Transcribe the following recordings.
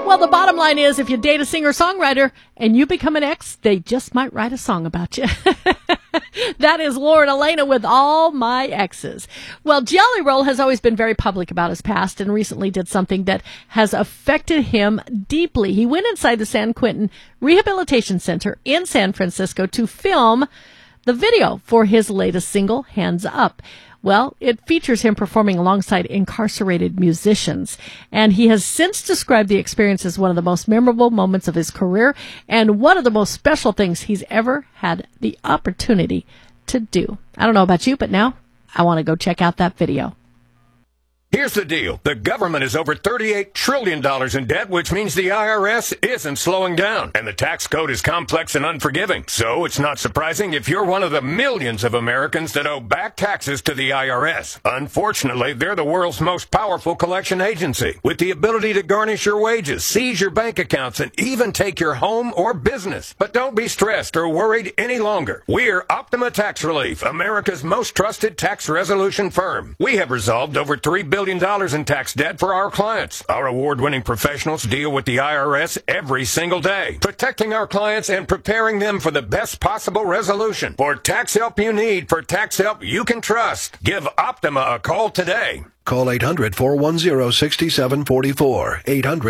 Well, the bottom line is if you date a singer-songwriter and you become an ex, they just might write a song about you. That is Lauren Elena with All My Exes. Well, Jelly Roll has always been very public about his past and recently did something that has affected him deeply. He went inside the San Quentin Rehabilitation Center in San Francisco to film the video for his latest single, Hands Up. Well, it features him performing alongside incarcerated musicians, and he has since described the experience as one of the most memorable moments of his career and one of the most special things he's ever had the opportunity to do. I don't know about you, but now I want to go check out that video. Here's the deal. The government is over $38 trillion in debt, which means the IRS isn't slowing down. And the tax code is complex and unforgiving. So it's not surprising if you're one of the millions of Americans that owe back taxes to the IRS. Unfortunately, they're the world's most powerful collection agency, with the ability to garnish your wages, seize your bank accounts, and even take your home or business. But don't be stressed or worried any longer. We're Optima Tax Relief, America's most trusted tax resolution firm. We have resolved over $3 billion in tax debt for our clients. Our award-winning professionals deal with the IRS every single day, protecting our clients and preparing them for the best possible resolution. For tax help you need, for tax help you can trust, give Optima a call today. Call 800-410-6744.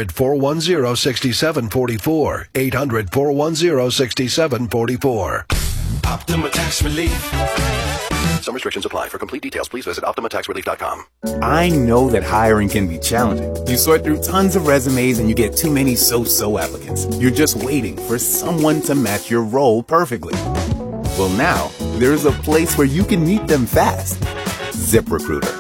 800-410-6744. 800-410-6744. Optima Tax Relief. Some restrictions apply. For complete details, please visit OptimaTaxRelief.com. I know that hiring can be challenging. You sort through tons of resumes and you get too many so-so applicants. You're just waiting for someone to match your role perfectly. Well, now, there's a place where you can meet them fast. ZipRecruiter.